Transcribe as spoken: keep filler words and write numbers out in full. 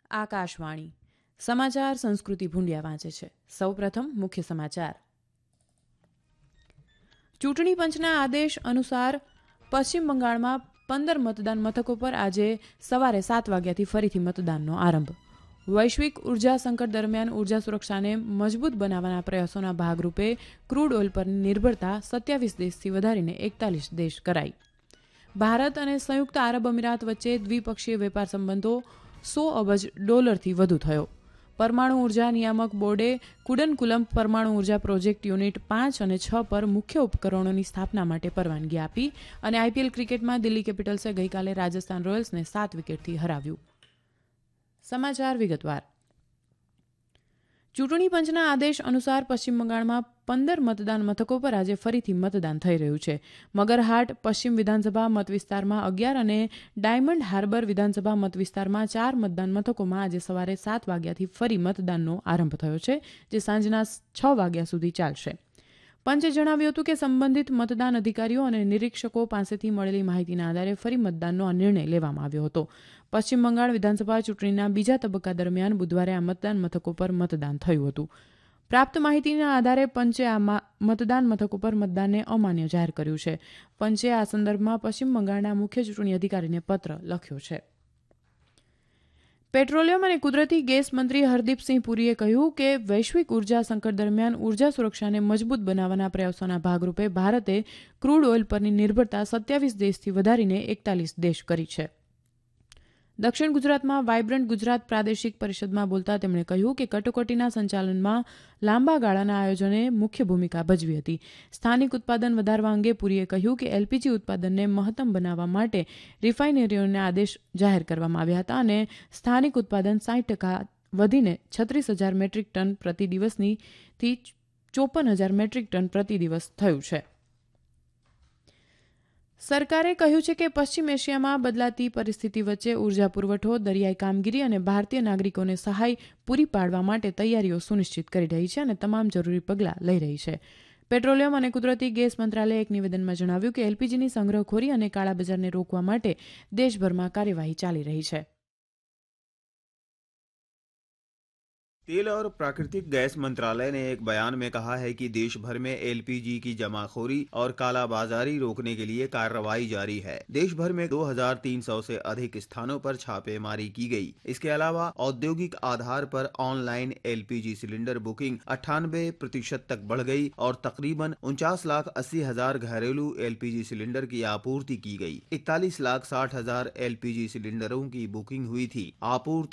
આકાશવાણી સમાચાર સંસ્કૃતિ ભૂંડિયા વાંચે છે. સૌપ્રથમ મુખ્ય સમાચાર. ચૂંટણી પંચના આદેશ અનુસાર પશ્ચિમ બંગાળમાં પંદર મતદાન મથકો પર આજે સવારે સાત વાગ્યાથી ફરીથી મતદાનનો આરંભ. વૈશ્વિક ઉર્જા સંકટ દરમિયાન ઉર્જા સુરક્ષાને મજબૂત બનાવવાના પ્રયાસોના ભાગરૂપે ક્રૂડ ઓઇલ પરની નિર્ભરતા સત્યાવીસ દેશથી વધારીને એકતાલીસ દેશ કરાઈ. ભારત અને સંયુક્ત આરબ અમીરાત વચ્ચે દ્વિપક્ષીય વેપાર સંબંધો સો અબજ ડોલરથી વધુ થયો. પરમાણુ ઉર્જા નિયામક બોર્ડે કુડનકુલમ પરમાણુ ઉર્જા પ્રોજેક્ટ યુનિટ પાંચ અને છ પર મુખ્ય ઉપકરણોની સ્થાપના માટે પરવાનગી આપી અને આઈપીએલ ક્રિકેટમાં દિલ્હી કેપિટલ્સે ગઈકાલે રાજસ્થાન રોયલ્સને સાત વિકેટથી હરાવ્યું. સમાચાર વિગતવાર. ચૂંટણી પંચના આદેશ અનુસાર પશ્ચિમ બંગાળમાં પંદર મતદાન મથકો પર આજે ફરીથી મતદાન થઈ રહ્યું છે. મગરહાટ પશ્ચિમ વિધાનસભા મતવિસ્તારમાં અગિયાર અને ડાયમંડ હાર્બર વિધાનસભા મતવિસ્તારમાં ચાર મતદાન મથકોમાં આજે સવારે સાત વાગ્યાથી ફરી મતદાનનો આરંભ થયો છે, જે સાંજના છ વાગ્યા સુધી ચાલશે. પંચે જણાવ્યું હતું કે સંબંધિત મતદાન અધિકારીઓ અને નિરીક્ષકો પાસેથી મળેલી માહિતીના આધારે ફરી મતદાનનો આ નિર્ણય લેવામાં આવ્યો હતો. પશ્ચિમ બંગાળ વિધાનસભા ચૂંટણીના બીજા તબક્કા દરમિયાન બુધવારે આ મતદાન મથકો પર મતદાન થયું હતું. પ્રાપ્ત માહિતીના આધારે પંચે આ મતદાન મથકો પર મતદાનને અમાન્ય જાહેર કર્યું છે. પંચે આ સંદર્ભમાં પશ્ચિમ બંગાળના મુખ્ય ચૂંટણી અધિકારીને પત્ર લખ્યો છે. પેટ્રોલિયમ અને કુદરતી ગેસ મંત્રી હરદીપસિંહ પુરીએ કહ્યું કે વૈશ્વિક ઉર્જા સંકટ દરમિયાન ઉર્જા સુરક્ષાને મજબૂત બનાવવાના પ્રયાસોના ભાગરૂપે ભારતે ક્રૂડ ઓઇલ પરની નિર્ભરતા સત્યાવીસ દેશથી વધારીને એકતાલીસ દેશ કરી છે. દક્ષિણ ગુજરાતમાં વાયબ્રન્ટ ગુજરાત પ્રાદેશિક પરિષદમાં બોલતા તેમણે કહ્યું કે કટોકટીના સંચાલનમાં લાંબા ગાળાના આયોજને મુખ્ય ભૂમિકા ભજવી હતી. સ્થાનિક ઉત્પાદન વધારવા અંગે પુરીએ કહ્યું કે એલપીજી ઉત્પાદનને મહત્તમ બનાવવા માટે રિફાઇનરીઓને આદેશ જાહેર કરવામાં આવ્યા હતા અને સ્થાનિક ઉત્પાદન સાઠ ટકા વધીને છત્રીસ હજાર મેટ્રિક ટન પ્રતિ દિવસથી ચોપન હજાર મેટ્રિક ટન પ્રતિ દિવસ થયું છે. સરકારે કહ્યું છે કે પશ્ચિમ એશિયામાં બદલાતી પરિસ્થિતિ વચ્ચે ઉર્જા પુરવઠો, દરિયાઈ કામગીરી અને ભારતીય નાગરિકોને સહાય પૂરી પાડવા માટે તૈયારીઓ સુનિશ્ચિત કરી રહી છે અને તમામ જરૂરી પગલાં લઈ રહી છે. પેટ્રોલિયમ અને કુદરતી ગેસ મંત્રાલયે એક નિવેદનમાં જણાવ્યું કે એલપીજીની સંગ્રહખોરી અને કાળાબજારને રોકવા માટે દેશભરમાં કાર્યવાહી ચાલી રહી છે. तेल और प्राकृतिक गैस मंत्रालय ने एक बयान में कहा है कि देश भर में एलपीजी की जमाखोरी और कालाबाजारी रोकने के लिए कार्रवाई जारी है. देश भर में दो हज़ार तीन सौ से अधिक स्थानों पर छापेमारी की गई. इसके अलावा औद्योगिक आधार पर ऑनलाइन एलपीजी सिलेंडर बुकिंग अट्ठानबे प्रतिशत तक बढ़ गई और तकरीबन उनचास लाख अस्सी हजार घरेलू एलपीजी सिलेंडर की आपूर्ति की गई. इकतालीस लाख साठ हजार एलपीजी सिलेंडरों की बुकिंग हुई थी. आपूर्ति